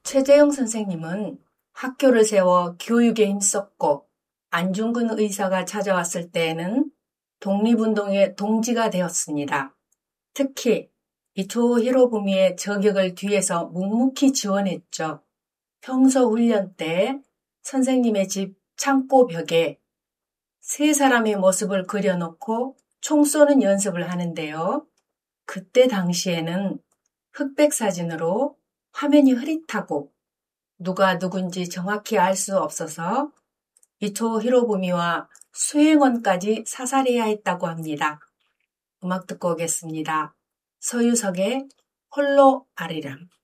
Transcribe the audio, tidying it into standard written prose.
최재형 선생님은 학교를 세워 교육에 힘썼고 안중근 의사가 찾아왔을 때에는 독립운동의 동지가 되었습니다. 특히 이토 히로부미의 저격을 뒤에서 묵묵히 지원했죠. 평소 훈련 때 선생님의 집 창고 벽에 세 사람의 모습을 그려놓고 총 쏘는 연습을 하는데요. 그때 당시에는 흑백 사진으로 화면이 흐릿하고 누가 누군지 정확히 알 수 없어서 이토 히로부미와 수행원까지 사살해야 했다고 합니다. 음악 듣고 오겠습니다. 서유석의 홀로 아리랑.